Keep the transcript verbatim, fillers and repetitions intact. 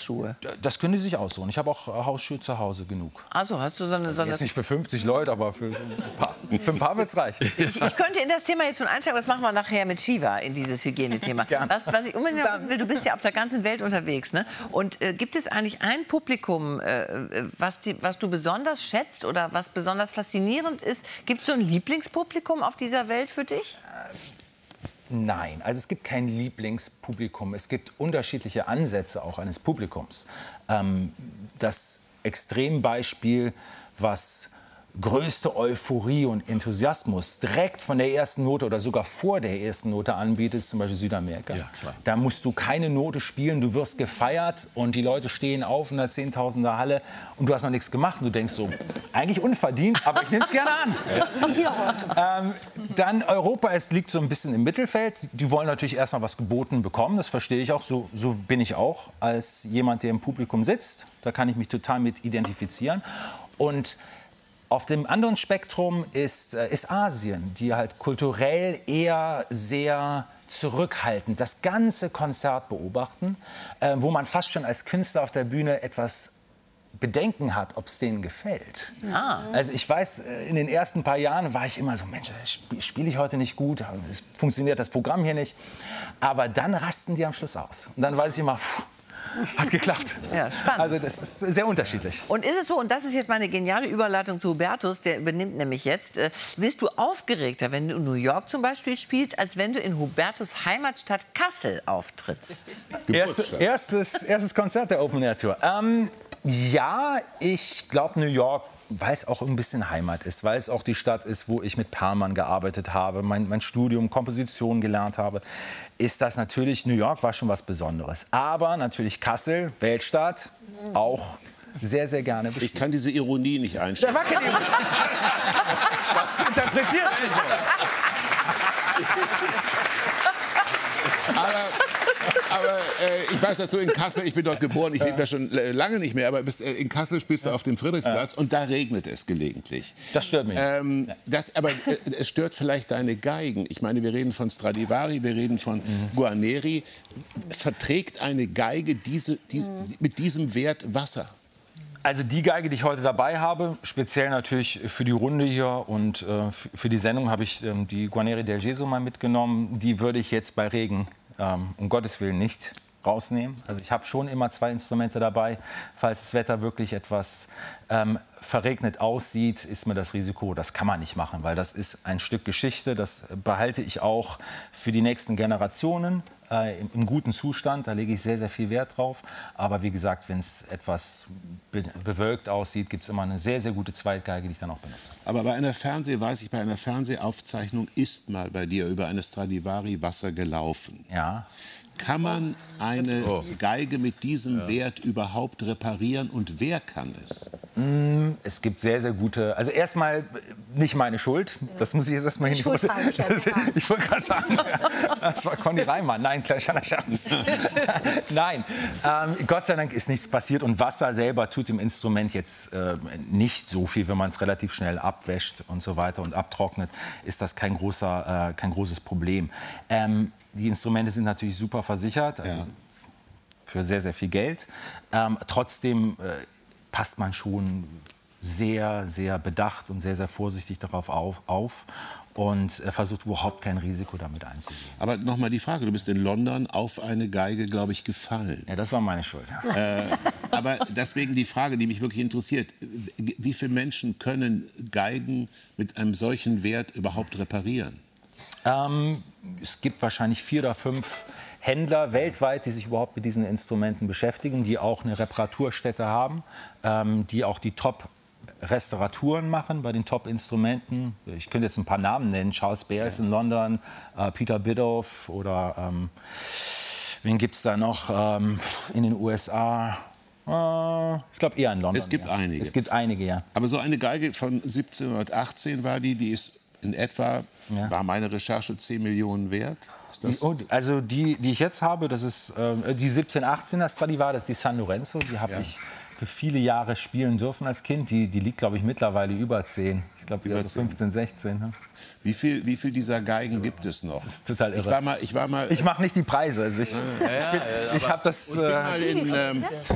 Hausschuhe? Das können die sich aussuchen. Ich habe auch Hausschuhe zu Hause genug. Also hast du so eine... So eine Jetzt nicht für fünfzig Leute, aber für ein paar, für ein paar wird's reichen. Ich, ich könnte in das Thema jetzt schon einsteigen, das machen wir nachher mit Shiva, in dieses Hygienethema. Was, was ich unbedingt noch wissen will, du bist ja auf der ganzen Welt unterwegs, ne? Und äh, gibt es eigentlich ein Publikum, äh, was, die, was du besonders schätzt oder was besonders faszinierend ist? Gibt es so ein Lieblingspublikum auf dieser Welt für dich? Nein, also es gibt kein Lieblingspublikum. Es gibt unterschiedliche Ansätze auch eines Publikums. Ähm, das Extrembeispiel, was größte Euphorie und Enthusiasmus direkt von der ersten Note oder sogar vor der ersten Note anbietet, ist zum Beispiel Südamerika. Ja, klar. Da musst du keine Note spielen, du wirst gefeiert und die Leute stehen auf in der Zehntausender Halle und du hast noch nichts gemacht. Und du denkst so, eigentlich unverdient, aber ich nehme es gerne an. ähm, dann Europa, es liegt so ein bisschen im Mittelfeld. Die wollen natürlich erst mal was geboten bekommen, das verstehe ich auch. So, so bin ich auch als jemand, der im Publikum sitzt. Da kann ich mich total mit identifizieren. Und auf dem anderen Spektrum ist, äh, ist Asien, die halt kulturell eher sehr zurückhaltend das ganze Konzert beobachten, äh, wo man fast schon als Künstler auf der Bühne etwas Bedenken hat, ob es denen gefällt. Ah. Also ich weiß, in den ersten paar Jahren war ich immer so, Mensch, spiele spiel ich heute nicht gut, es funktioniert das Programm hier nicht. Aber dann rasten die am Schluss aus. Und dann weiß ich immer, pff, hat geklappt. Ja, spannend. Also das ist sehr unterschiedlich. Und ist es so, und das ist jetzt meine geniale Überleitung zu Hubertus, der übernimmt nämlich jetzt, äh, bist du aufgeregter, wenn du in New York zum Beispiel spielst, als wenn du in Hubertus' Heimatstadt Kassel auftrittst? Erste, erstes, erstes Konzert der Open Air Tour. Ähm, ja, ich glaube New York, weil es auch ein bisschen Heimat ist, weil es auch die Stadt ist, wo ich mit Perlmann gearbeitet habe, mein, mein Studium Komposition gelernt habe, ist das natürlich, New York war schon was Besonderes. Aber natürlich Kassel, Weltstadt, auch sehr, sehr gerne bespielt. Ich kann diese Ironie nicht einstellen. Das war keine Ironie. Das, das interpretiert Aber, aber äh, ich weiß, dass du in Kassel, ich bin dort geboren, ich lebe da schon äh, lange nicht mehr, aber bist, äh, in Kassel spielst du auf dem Friedrichsplatz und da regnet es gelegentlich. Das stört mich. Ähm, das, aber äh, es stört vielleicht deine Geigen. Ich meine, wir reden von Stradivari, wir reden von mhm. Guarneri. Verträgt eine Geige diese, diese, mhm. mit diesem Wert Wasser? Also die Geige, die ich heute dabei habe, speziell natürlich für die Runde hier und äh, für die Sendung habe ich ähm, die Guarneri del Geso mal mitgenommen. Die würde ich jetzt bei Regen ähm, um Gottes Willen nicht rausnehmen. Also ich habe schon immer zwei Instrumente dabei. Falls das Wetter wirklich etwas ähm, verregnet aussieht, ist mir das Risiko, das kann man nicht machen, weil das ist ein Stück Geschichte. Das behalte ich auch für die nächsten Generationen. Äh, im, im guten Zustand, da lege ich sehr, sehr viel Wert drauf. Aber wie gesagt, wenn es etwas be bewölkt aussieht, gibt es immer eine sehr, sehr gute Zweitgeige, die ich dann auch benutze. Aber bei einer Fernseh, weiß ich, bei einer Fernsehaufzeichnung ist mal bei dir über eine Stradivari Wasser gelaufen. Ja. Kann man eine Oh. Geige mit diesem ja. Wert überhaupt reparieren und wer kann es? Es gibt sehr, sehr gute, also erstmal nicht meine Schuld, das muss ich jetzt erstmal hin. Ich wollte gerade sagen, das war Conny Reimann. Nein, kleiner Scherz. Nein, ähm, Gott sei Dank ist nichts passiert und Wasser selber tut dem Instrument jetzt äh, nicht so viel, wenn man es relativ schnell abwäscht und so weiter und abtrocknet, ist das kein, großer, äh, kein großes Problem. Ähm, die Instrumente sind natürlich super versichert, also ja. für sehr, sehr viel Geld. Ähm, trotzdem äh, passt man schon sehr, sehr bedacht und sehr, sehr vorsichtig darauf auf, auf und äh, versucht überhaupt kein Risiko damit einzugehen. Aber noch mal die Frage, du bist in London auf eine Geige, glaube ich, gefallen. Ja, das war meine Schuld. Äh, aber deswegen die Frage, die mich wirklich interessiert, wie viele Menschen können Geigen mit einem solchen Wert überhaupt reparieren? Ähm, es gibt wahrscheinlich vier oder fünf Händler weltweit, die sich überhaupt mit diesen Instrumenten beschäftigen, die auch eine Reparaturstätte haben, ähm, die auch die Top-Restauraturen machen bei den Top-Instrumenten. Ich könnte jetzt ein paar Namen nennen. Charles Bears in London, äh, Peter Biddulph oder ähm, wen gibt es da noch ähm, in den U S A? Äh, ich glaube eher in London. Es gibt ja. einige. Es gibt einige, ja. Aber so eine Geige von siebzehnhundertachtzehn war die, die ist in etwa, ja. war meine Recherche, zehn Millionen wert. Ist das Die, also die, die ich jetzt habe, das ist äh, die siebzehnhundertachtzehner Stradivari, das ist die San Lorenzo. Die habe Ja. ich für viele Jahre spielen dürfen als Kind. Die, die liegt, glaube ich, mittlerweile über zehn. Ich glaube, wieder so fünfzehn, sechzehn. Ne? Wie viel, wie viel dieser Geigen gibt es noch? Das ist total irre. Ich war mal, ich war mal, Ich mache nicht die Preise. Also ich Ja, ja, ja, ich habe das. ich bin mal in, ähm,